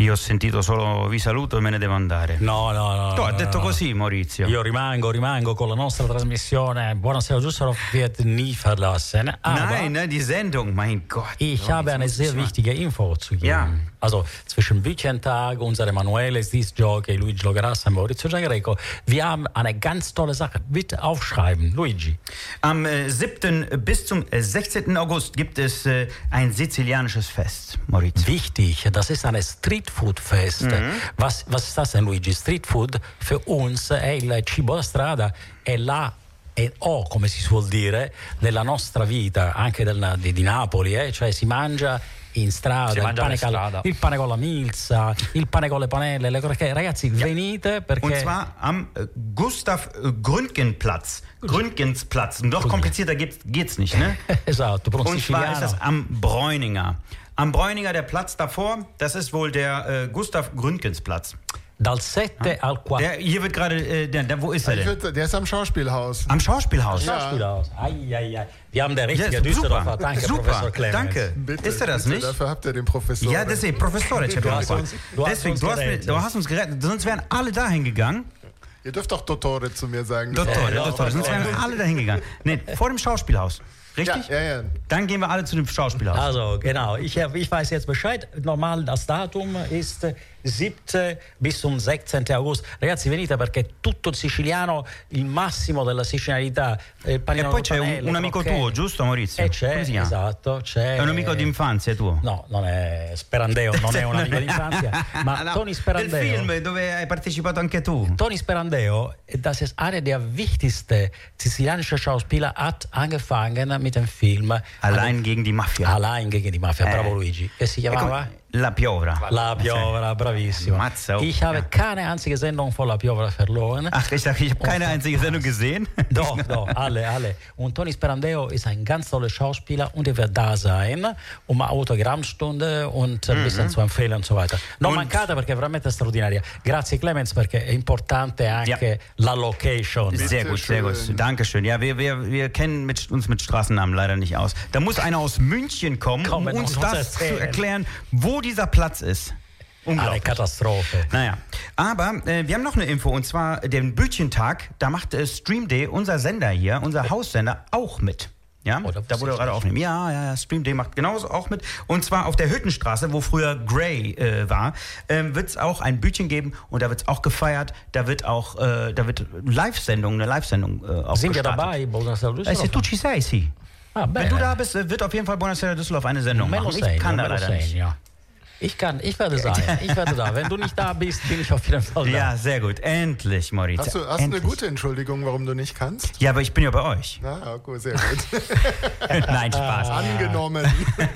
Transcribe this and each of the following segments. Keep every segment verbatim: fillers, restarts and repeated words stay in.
Io ho sentito solo vi saluto e me ne devo andare. No, no, no. Tu no, hai no, detto no. così, Maurizio. Io rimango, rimango con la nostra trasmissione. Buonasera, Düsseldorf wird nie verlassen. Aber Nein, ne, die Sendung, mein Gott. ich Oh, habe eine sehr wichtige Info zu geben. Ja. Also zwischen Büchentag, unser Emanuele Disc-Jockey, Luigi Logarassa und Maurizio Giangreco, wir haben eine ganz tolle Sache. Bitte aufschreiben, Luigi. Am äh, siebten bis zum äh, sechzehnten August gibt es äh, ein sizilianisches Fest, Maurizio. Wichtig, das ist ein Streetfood-Fest. Mhm. Was, was ist das denn, Luigi? Streetfood für uns è il cibo da strada, è la e o, come si suol dire, della nostra vita, anche del, di, di Napoli, eh? Cioè si mangia in strada, Si il, mangia pane in cal- strada. il pane con la milza, il pane con le panelle, le crocchette. Ragazzi, Ja. venite perché... Und zwar am äh, Gustav äh, Gründgenplatz. Gründgensplatz. Und doch komplizierter geht, geht's nicht, ne? Esatto, per un Und zwar ist siciliano. das am Bräuninger. Am Bräuninger, der Platz davor, das ist wohl der äh, Gustav Gründgensplatz. Dal sette al quattro. Der, hier wird gerade, äh, der, der, wo ist er Ich denn? würd, der ist am Schauspielhaus. Am Schauspielhaus. Schauspielhaus. Ai, ai, ai. Wir haben der Ja, richtige super, Düsseldorfer. Danke, super, Professor Clemens. danke. Bitte, Ist er das bitte, nicht? Dafür habt ihr den Professor. Ja, deswegen, Professore, Du hast uns- du hast Deswegen, uns du hast, mir, gerettet. du hast uns gerettet, sonst wären alle dahin gegangen. Ihr dürft auch Dottore zu mir sagen. Dottore, ja, Dottore, sonst wären ja. alle dahin gegangen. Nee, vor dem Schauspielhaus. Richtig? Ja, ja, ja. Dann gehen wir alle zu dem Schauspielhaus. Also, genau, ich, ich weiß jetzt Bescheid. Normal das Datum ist siebten bis zum sechzehnten August. Ragazzi, venite perché tutto il siciliano, il massimo della sicilianità. Il E panino poi con c'è un, panelle, un amico crocchette. tuo, giusto Maurizio? E c'è, Come si chiama? esatto, c'è. È un amico d'infanzia tuo? No, non è Sperandeo, non è un amico d'infanzia, ma No, Toni Sperandeo. Del film dove hai partecipato anche tu. Toni Sperandeo, das ist einer der wichtigsten sizilianischen Schauspieler, hat angefangen mit dem Film Allein gegen die Mafia. Allein gegen die Mafia, Eh. bravo Luigi. Che si E come- chiamava? La Piovra. La Piovra, bravissimo. Mazza, oh. Ich habe Ja. keine einzige Sendung von La Piovra verloren. Ach, ich dachte, ich habe keine einzige Sendung gesehen. Doch, doch, alle, alle. Und Toni Sperandeo ist ein ganz toller Schauspieler und er wird da sein, um Autogrammstunde und ein bisschen zu empfehlen und so weiter. Non Und- mancate perché è veramente straordinaria. Grazie Clemens perché è importante anche la location. Sehr gut, sehr gut. schön. Dankeschön. Ja, wir, wir, wir kennen mit, uns mit Straßennamen leider nicht aus. Da muss einer aus München kommen, Kommen um uns und uns das zu erzählen. erklären, wo dieser Platz ist. Eine Unglaublich. Katastrophe. Naja, aber äh, wir haben noch eine Info und zwar den Bütchentag. Da macht äh, Stream Day, unser Sender hier, unser Haussender, auch mit. Ja, Oh, da da wusste wurde ich gerade nicht. aufnehmen. Ja, ja, ja, Stream Day macht genauso auch mit. Und zwar auf der Hüttenstraße, wo früher Grey äh, war, ähm, wird es auch ein Bütchen geben und da wird es auch gefeiert. Da wird auch, äh, da wird Live-Sendung, eine Live-Sendung äh, auch Sind wir gestartet. dabei? Buonasera, Eh, se Düsseldorf? tu ci sei, sì. Ah, Wenn du da bist, äh, wird auf jeden Fall Buonasera Düsseldorf eine Sendung Me lo machen. segno, Ich kann da me lo leider segno. nicht. Ich kann, ich werde sein. Ich werde da. Wenn du nicht da bist, bin ich auf jeden Fall da. Ja, sehr gut. Endlich, Maurizio. Hast du, hast du eine Endlich. gute Entschuldigung, warum du nicht kannst? Ja, aber ich bin ja bei euch. Na, okay, sehr gut. Nein, Spaß. Angenommen.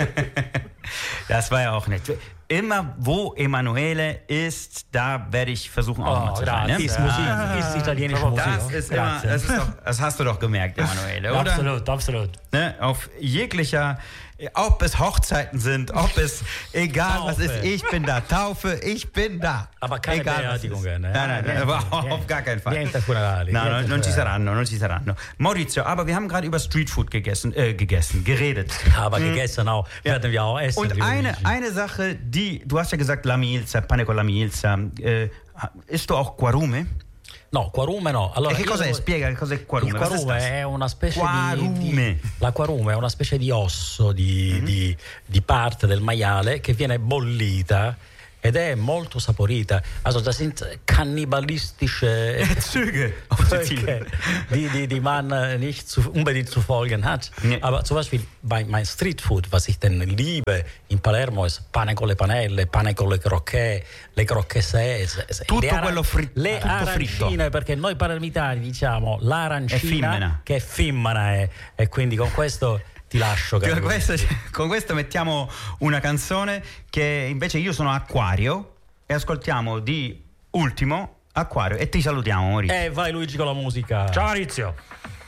Das war ja auch nett. Immer wo Emanuele ist, da werde ich versuchen auch mal Oh, zu sein. grazie. Ist Ne? Musik, ist italienische Musik. Das ist immer, Grazie. das, ist doch, das hast du doch gemerkt, Emanuele, oder? Absolut, absolut. Ne? Auf jeglicher, ob es Hochzeiten sind, ob es egal was Taufe. ist, ich bin da. Taufe, ich bin da. Aber keine egal was ist. Beerdigungen. eh? Nein, nein, nein, aber Niente, auf gar keinen Fall. Niente funerali. Nein, niente non ci funerali. saranno, non ci saranno. Maurizio, aber wir haben gerade über Streetfood gegessen, äh, gegessen, geredet. Aber gegessen auch, werden wir auch essen. Und wie eine, Luigi. eine Sache, die, du hast ja gesagt, la milza, pane con la milza, äh, isst du auch Quarume? No, quarume no. Allora, E che io cos'è? devo- Spiega che cos'è quarume. Il Was ist quarume das? è una specie Quarume. di, di la quarume è una specie di osso di, Mm-hmm. di, di parte del maiale che viene bollita ed è molto saporita. Also das sind kannibalistische Züge. Völker, die, die, die man äh, nicht zu, unbedingt zu folgen hat. Nee. Aber zum Beispiel bei mein Streetfood, was ich denn liebe in Palermo, ist pane con le panelle, pane con le crocchette, le crocchette. Tutto le ara- quello fri- le tutto fritto. arancine, perché noi palermitani diciamo È l'arancina femmina. che è femmina è, e quindi con questo ti lascio. Con caro questo, Luigi. con questo mettiamo una canzone che invece io sono Acquario e ascoltiamo di ultimo Acquario e ti salutiamo, Maurizio. Eh, vai Luigi con la musica. Ciao Maurizio.